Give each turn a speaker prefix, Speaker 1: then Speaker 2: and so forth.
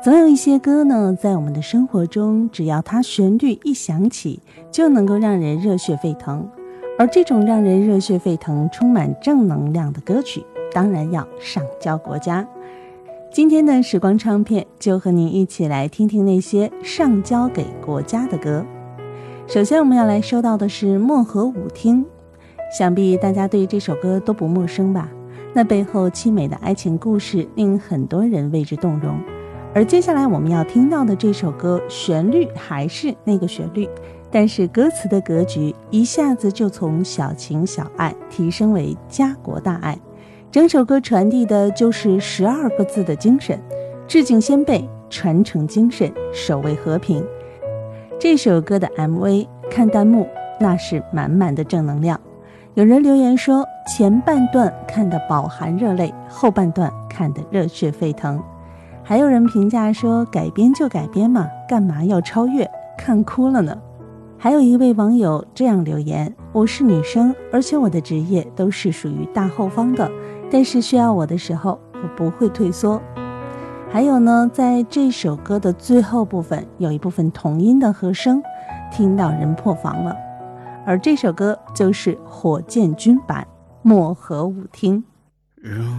Speaker 1: 总有一些歌呢，在我们的生活中，只要它旋律一响起，就能够让人热血沸腾。而这种让人热血沸腾、充满正能量的歌曲，当然要上交国家。今天的时光唱片就和您一起来听听那些上交给国家的歌。首先我们要来收到的是漠河舞厅，想必大家对这首歌都不陌生吧？那背后凄美的爱情故事令很多人为之动容。而接下来我们要听到的这首歌，旋律还是那个旋律，但是歌词的格局一下子就从小情小爱提升为家国大爱。整首歌传递的就是12个字的精神：致敬先辈，传承精神，守卫和平。这首歌的 MV 看弹幕，那是满满的正能量。有人留言说，前半段看得饱含热泪，后半段看得热血沸腾。还有人评价说，改编就改编嘛，干嘛要超越，看哭了呢。还有一位网友这样留言，我是女生，而且我的职业都是属于大后方的，但是需要我的时候，我不会退缩。还有呢，在这首歌的最后部分，有一部分童音的和声，听到人破防了。而这首歌就是火箭军版漠河舞厅。